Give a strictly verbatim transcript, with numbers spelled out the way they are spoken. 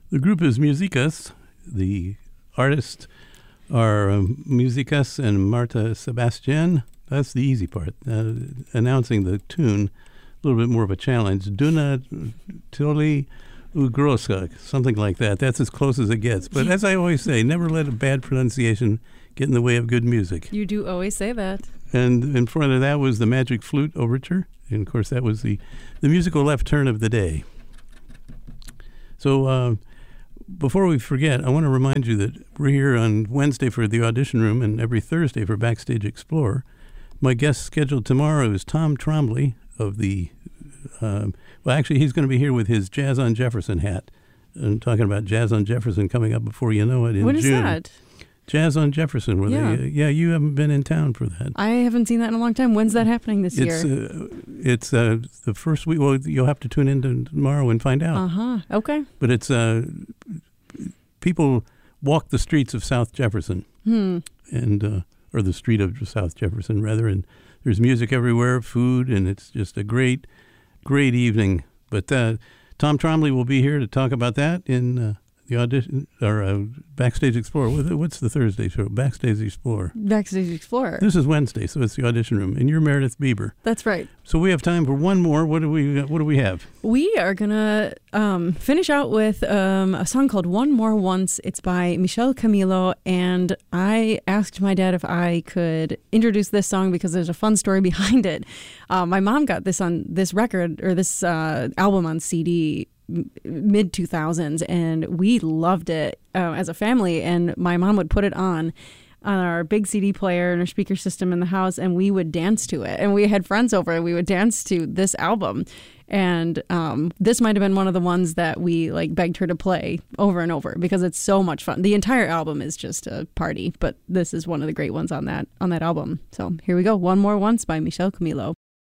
The group is Musicas. The artists are um, Musicas and Marta Sebastian. That's the easy part. Uh, announcing the tune, a little bit more of a challenge. Duna Toli Ugroska, something like that. That's as close as it gets. But as I always say, never let a bad pronunciation get in the way of good music. You do always say that. And in front of that was the Magic Flute Overture. And, of course, that was the, the musical left turn of the day. So uh, before we forget, I want to remind you that we're here on Wednesday for the Audition Room and every Thursday for Backstage Explorer. My guest scheduled tomorrow is Tom Trombley of the... Uh, well, actually, he's going to be here with his Jazz on Jefferson hat. I'm talking about Jazz on Jefferson coming up before you know it in June. What is June. that? Jazz on Jefferson. Where yeah. They, uh, yeah, you haven't been in town for that. I haven't seen that in a long time. When's that happening this it's, year? Uh, it's uh, the first week. Well, you'll have to tune in to tomorrow and find out. Uh-huh. Okay. But it's uh, people walk the streets of South Jefferson. Hmm. and uh, Or the street of South Jefferson, rather. And there's music everywhere, food, and it's just a great, great evening. But uh, Tom Trombley will be here to talk about that in uh, the audition or uh, Backstage Explorer. What's the Thursday show? Backstage Explorer. Backstage Explorer. This is Wednesday, so it's the Audition Room, and you're Meredith Bieber. That's right. So we have time for one more. What do we? What do we have? We are gonna um, finish out with um, a song called "One More Once." It's by Michel Camilo, and I asked my dad if I could introduce this song because there's a fun story behind it. Uh, my mom got this on this record or this uh, album on C D mid two thousands, and we loved it uh, as a family. And my mom would put it on on our big C D player and our speaker system in the house, and we would dance to it. And we had friends over, and we would dance to this album. And um, this might have been one of the ones that we like begged her to play over and over because it's so much fun. The entire album is just a party, but this is one of the great ones on that on that album. So here we go. One More Once by Michel Camilo.